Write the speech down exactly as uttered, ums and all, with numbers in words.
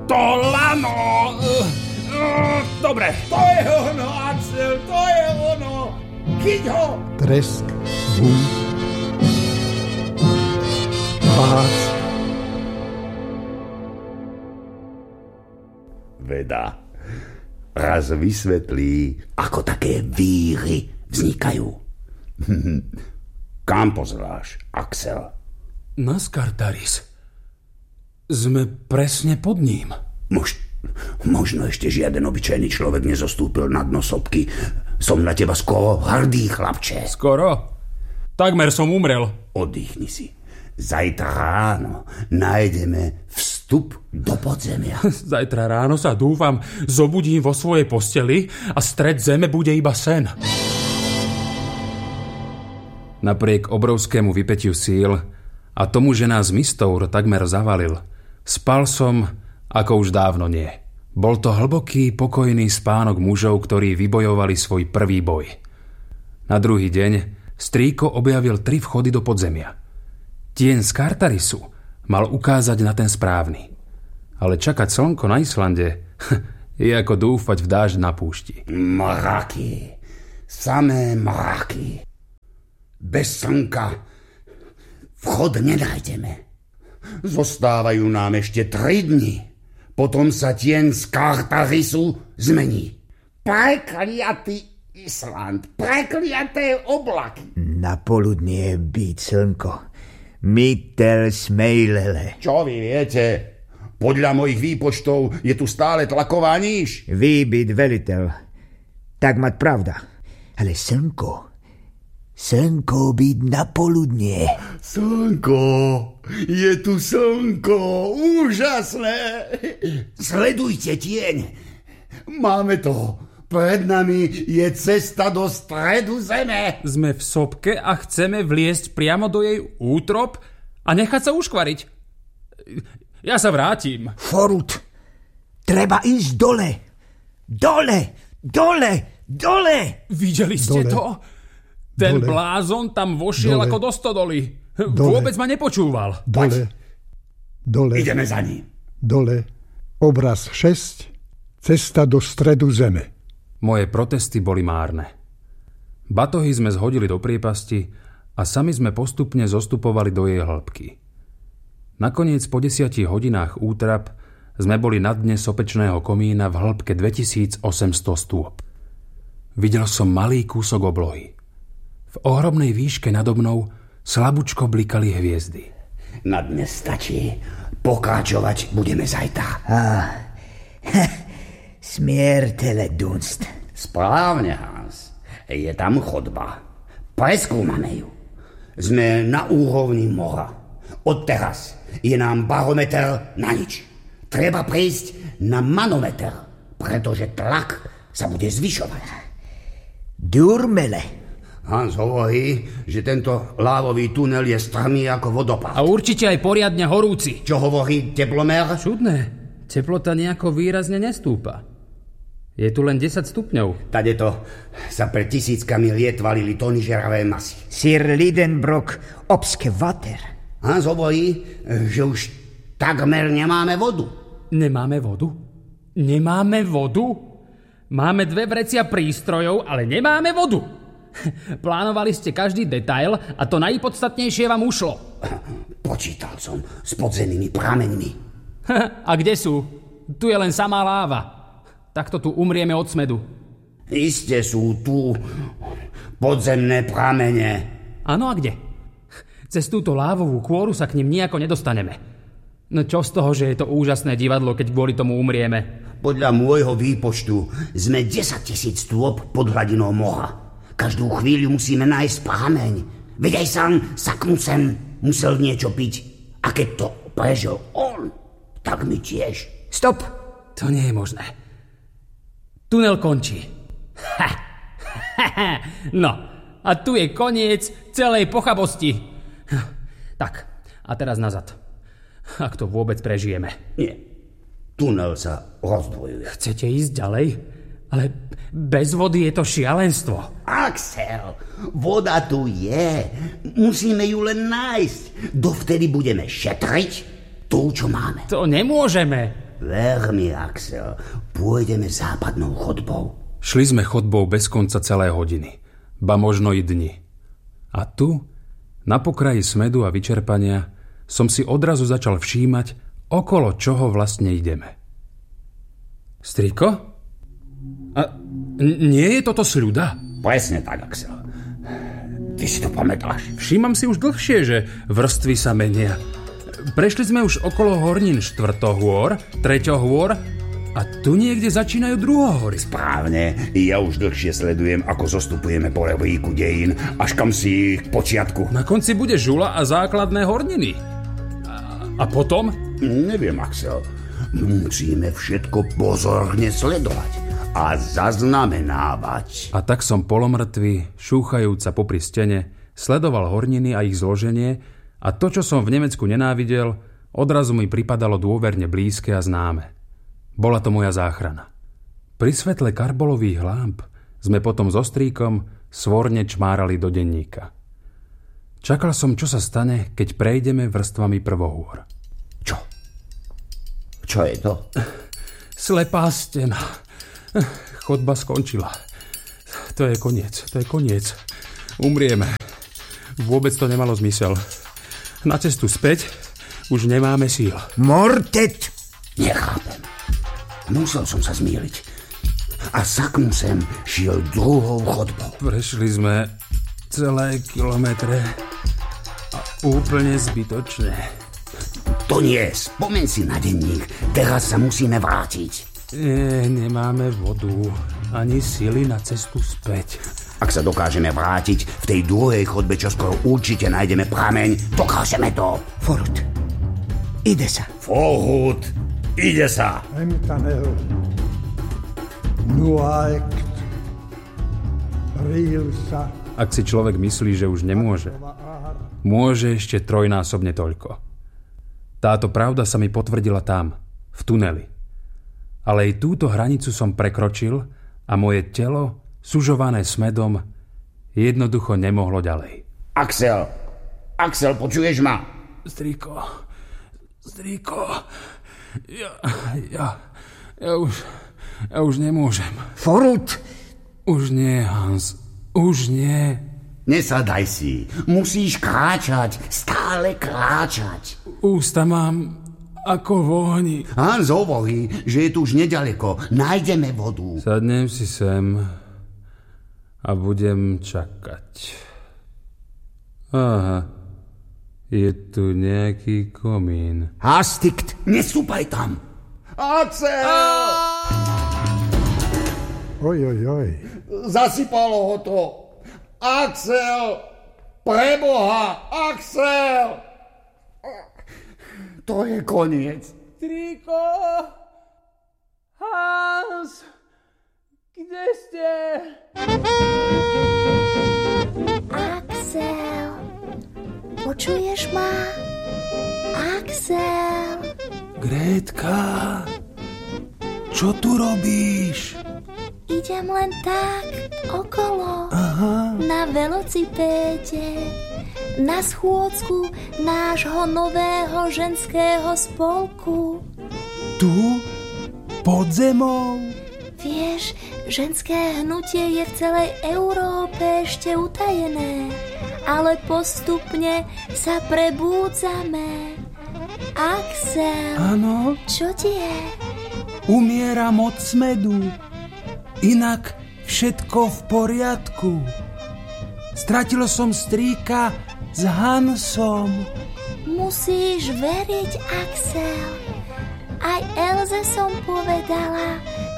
To lano! Dobre. To je ono, Axel, to je ono. Chyť ho! Tresk, bum, pác. Veda raz vysvetlí, ako také víry vznikajú. Kam pozráš, Axel? Na Skartaris. Sme presne pod ním. Mož, možno ešte žiaden obyčajný človek nezostúpil na dno sopky. Som na teba skoro hrdý, chlapče. Skoro? Takmer som umrel. Oddychni si. Zajtra ráno nájdeme vstup do podzemia. Zajtra ráno sa, dúfam, zobudím vo svojej posteli a stred zeme bude iba sen. Napriek obrovskému vypätiu síl a tomu, že nás Mistour takmer zavalil, spal som, ako už dávno nie. Bol to hlboký, pokojný spánok mužov, ktorí vybojovali svoj prvý boj. Na druhý deň strýko objavil tri vchody do podzemia. Tieň Skartarisu mal ukázať na ten správny. Ale čakať slnko na Islande je ako dúfať v dážď na púšti. Mraky. Samé mraky. Bez slnka vchod nenájdeme. Zostávajú nám ešte tri dni. Potom sa tieň Skartarisu zmení. Prekliatý Island. Prekliaté oblaky. Na poludnie byť slnko. Mittel smejlele. Čo vy viete? Podľa mojich výpočtov je tu stále tlaková níž. Výbyt veliteľ. Tak mať pravda. Ale slnko... Slnko byť na poludnie. Slnko. Je tu slnko. Úžasné. Sledujte tieň. Máme to. Pred nami je cesta do stredu zeme. Sme v sopke a chceme vliesť priamo do jej útrop a nechať sa uškvariť. Ja sa vrátim. Forut. Treba ísť dole. Dole. Dole. Dole. Videli ste Dole. to? Ten Dole. blázon tam vošiel Dole. ako do stodoly. Dole. Vôbec ma nepočúval. Dole. Dole. Ideme za ním. Dole. Obraz šesť. Cesta do stredu zeme. Moje protesty boli márne. Batohy sme zhodili do priepasti a sami sme postupne zostupovali do jej hĺbky. Nakoniec po desiatich hodinách útrap sme boli na dne sopečného komína v hĺbke dvetisícosemsto stôp. Videl som malý kúsok oblohy. V ohromnej výške nado mnou slabúčko blikali hviezdy. Na dnes stačí. Pokračovať budeme zajtra. Ah. Smiertele dunst. Správne, Hans. Je tam chodba. Preskúmame ju. Sme na úrovni mora. Odteraz je nám barometer na nič. Treba prejsť na manometer, pretože tlak sa bude zvyšovať. Durmele. Hans hovorí, že tento lávový tunel je strmý ako vodopád. A určite aj poriadne horúci. Čo hovorí teplomer? Čudné. Teplota nejako výrazne nestúpa. Je tu len desať stupňov. Tadeto sa pred tisíckami liet valili tony žeravé masy. Sir Lidenbrock obskevater. Hans hovorí, že už takmer nemáme vodu. Nemáme vodu? Nemáme vodu? Máme dve vrecia prístrojov, ale nemáme vodu. Plánovali ste každý detail a to najpodstatnejšie vám ušlo. Počítal som s podzemnými prameňmi. A kde sú? Tu je len samá láva. Takto tu umrieme od smedu. Iste sú tu podzemné pramene. Áno, a kde? Cez túto lávovú kôru sa k nim nejako nedostaneme. No čo z toho, že je to úžasné divadlo, keď kvôli tomu umrieme? Podľa môjho výpočtu sme desaťtisíc stôp pod hladinou mora. Každú chvíľu musíme nájsť prameň. Veď aj sám Saknusen musel niečo piť. A keď to prežil on, tak my tiež. Stop! To nie je možné. Tunel končí. Ha. No, a tu je koniec celej pochabosti. Tak, a teraz nazad. Ak to vôbec prežijeme. Nie. Tunel sa rozdvojuje. Chcete ísť ďalej? Ale bez vody je to šialenstvo. Axel, voda tu je. Musíme ju len nájsť. Dovtedy budeme šetriť tú, čo máme. To nemôžeme. Ver mi, Axel, pôjdeme západnou chodbou. Šli sme chodbou bez konca celé hodiny, ba možno i dni. A tu, na pokraji smedu a vyčerpania, som si odrazu začal všímať, okolo čoho vlastne ideme. Striko? A nie je toto sľuda? Presne tak, Axel. Ty si to pamätáš? Všímam si už dlhšie, že vrstvy sa menia. Prešli sme už okolo hornín štvrtohôr, treťohôr a tu niekde začínajú druhohory. Správne. Ja už dlhšie sledujem, ako zostupujeme po rebríku dejín, až kam si k počiatku. Na konci bude žula a základné horniny. A, a potom? Neviem, Axel. Musíme všetko pozorne sledovať a zaznamenávať. A tak som polomrtvý, šúchajúca popri stene, sledoval horniny a ich zloženie a to, čo som v Nemecku nenávidel, odrazu mi pripadalo dôverne blízke a známe. Bola to moja záchrana. Pri svetle karbolových lámp sme potom so Stríkom svorne čmárali do denníka. Čakal som, čo sa stane, keď prejdeme vrstvami prvohôr. Čo? Čo je to? Slepá stena. Chodba skončila. To je koniec, to je koniec. Umrieme. Vôbec to nemalo zmysel. Na cestu späť už nemáme síl. Mortet! Nechápem. Musel som sa zmýliť. A saknú sem šiel druhou chodbou. Prešli sme celé kilometre a úplne zbytočne. To nie, spomeň si na denník. Teraz sa musíme vrátiť. Nie, nemáme vodu, ani sily na cestu späť. Ak sa dokážeme vrátiť, v tej druhej chodbe čoskoro určite nájdeme prameň. Dokážeme to. Forut. Ide sa. Forut. Ide sa. Emtanel. Nuaekt. Rilsa. Ak si človek myslí, že už nemôže, môže ešte trojnásobne toľko. Táto pravda sa mi potvrdila tam, v tuneli. Ale aj túto hranicu som prekročil a moje telo, sužované smedom, jednoducho nemohlo ďalej. Axel, Axel, počuješ ma? Striko, Striko, ja, ja, ja už, ja už nemôžem. Forut! Už nie, Hans, už nie. Nesadaj si, musíš kráčať, stále kráčať. Ústa mám ako v ohni. Hans hovorí, že je tu už nedaleko, nájdeme vodu. Sadnem si sem a budem čakať. Aha, je tu nejaký komín. Hastikt! Nestúpaj tam. Axel! Oj, oj, oj. Zasypalo ho to. Axel! Preboha! Axel! To je koniec. Striko! Hans! Kde ste? Axel! Počuješ ma? Axel! Grétka! Čo tu robíš? Idem len tak okolo. Aha. Na velocipéde. Na schôdzku nášho nového ženského spolku. Tu? Pod zemou? Vieš, ženské hnutie je v celej Európe ešte utajené, ale postupne sa prebúdzame. Axel, Áno, čo ti je? umieram od smedu. Inak všetko v poriadku. Stratil som strýka s Hansom. Musíš veriť, Axel. Aj Elze som povedala,